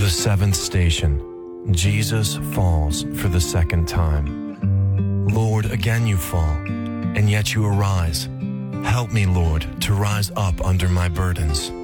seventh station. Jesus falls for the second time. Lord, again you fall, and yet you arise. Help me, Lord, to rise up under my burdens.